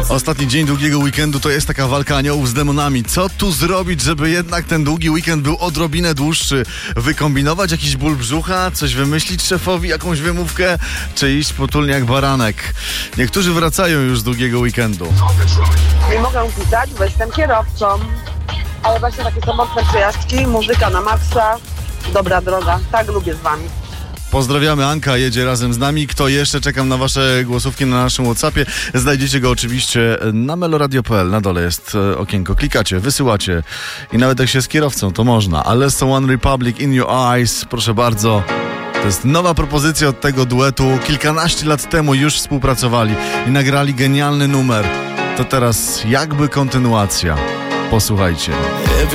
Ostatni dzień długiego weekendu to jest taka walka aniołów z demonami. Co tu zrobić, żeby jednak ten długi weekend był odrobinę dłuższy? Wykombinować jakiś ból brzucha? Coś wymyślić szefowi? Jakąś wymówkę? Czy iść potulnie jak baranek? Niektórzy wracają już z długiego weekendu. Nie mogę pisać, bo jestem kierowcą. Ale właśnie takie są mocne przejażdżki, muzyka na maksa, dobra droga. Tak lubię z wami. Pozdrawiamy, Anka jedzie razem z nami. Kto jeszcze? Czekam na wasze głosówki na naszym WhatsAppie. Znajdziecie go oczywiście na meloradio.pl. Na dole jest okienko. Klikacie, wysyłacie i nawet jak się z kierowcą, to można. Ale są One Republic, In Your Eyes, proszę bardzo. To jest nowa propozycja od tego duetu. Kilkanaście lat temu już współpracowali i nagrali genialny numer. To teraz jakby kontynuacja. Posłuchajcie.